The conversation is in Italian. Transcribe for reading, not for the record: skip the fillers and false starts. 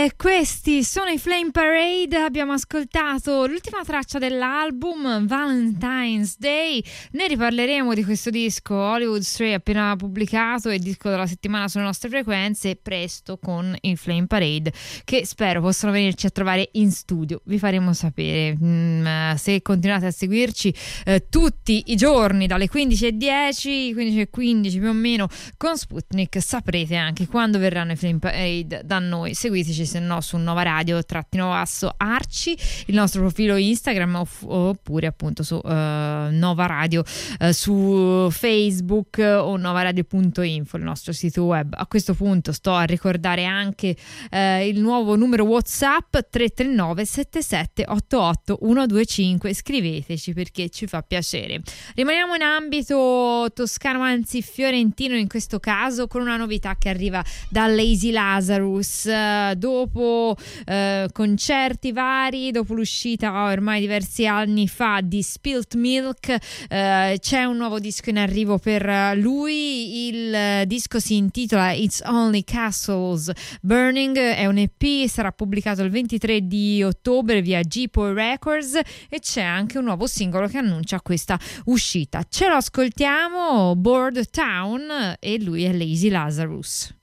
Questi sono i Flame Parade. Abbiamo ascoltato l'ultima traccia dell'album, Valentine's Day. Ne riparleremo di questo disco Hollywood Stray appena pubblicato, e disco della settimana sulle nostre frequenze, presto con i Flame Parade, che spero possano venirci a trovare in studio. Vi faremo sapere se continuate a seguirci tutti i giorni dalle 15:10, 15:15 più o meno con Sputnik. Saprete anche quando verranno i Flame Parade da noi. Seguiteci se no su Nova Radio _Arci, il nostro profilo Instagram, oppure appunto su Nova Radio su Facebook, o novaradio.info, il nostro sito web. A questo punto sto a ricordare anche il nuovo numero WhatsApp 339 77 88 125. Scriveteci perché ci fa piacere. Rimaniamo in ambito toscano, anzi fiorentino in questo caso, con una novità che arriva da Lazy Lazarus. Dopo concerti vari, dopo l'uscita ormai diversi anni fa di Spilt Milk, c'è un nuovo disco in arrivo per lui. Il disco si intitola It's Only Castles Burning, è un EP, sarà pubblicato il 23 di ottobre via G-Poi Records, e c'è anche un nuovo singolo che annuncia questa uscita. Ce lo ascoltiamo, Bored Town, e lui è Lazy Lazarus.